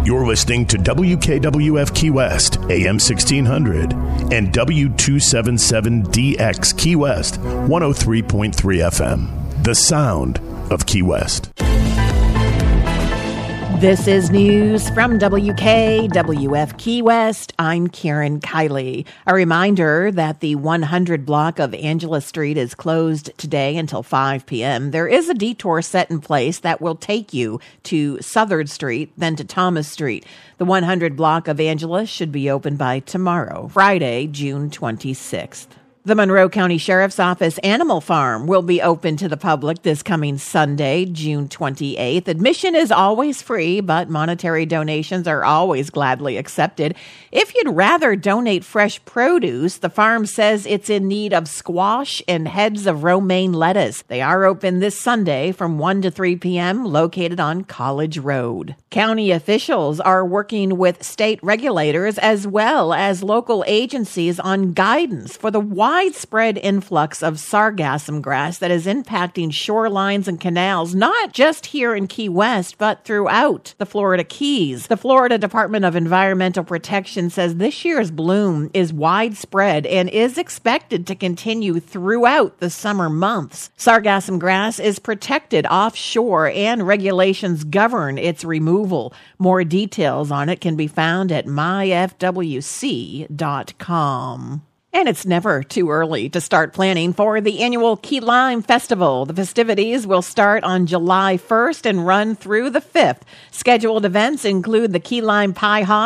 You're listening to WKWF Key West, AM 1600, and W277DX Key West, 103.3 FM. The sound of Key West. This is news from WKWF Key West. I'm Karen Kiley. A reminder that the 100 block of Angela Street is closed today until 5 p.m. There is a detour set in place that will take you to Southern Street, then to Thomas Street. The 100 block of Angela should be open by tomorrow, Friday, June 26th. The Monroe County Sheriff's Office Animal Farm will be open to the public this coming Sunday, June 28th. Admission is always free, but monetary donations are always gladly accepted. If you'd rather donate fresh produce, the farm says it's in need of squash and heads of romaine lettuce. They are open this Sunday from 1 to 3 p.m., located on College Road. County officials are working with state regulators as well as local agencies on guidance for the widespread influx of sargassum grass that is impacting shorelines and canals, not just here in Key West, but throughout the Florida Keys. The Florida Department of Environmental Protection says this year's bloom is widespread and is expected to continue throughout the summer months. Sargassum grass is protected offshore and regulations govern its removal. More details on it can be found at myfwc.com. And it's never too early to start planning for the annual Key Lime Festival. The festivities will start on July 1st and run through the 5th. Scheduled events include the Key Lime Pie Hop,